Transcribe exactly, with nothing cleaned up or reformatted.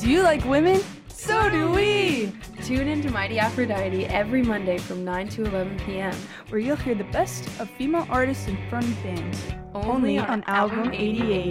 Do you like women? So do we! Tune in to Mighty Aphrodite every Monday from nine to eleven p.m. where you'll hear the best of female artists and front bands. Only on Album eighty-eight.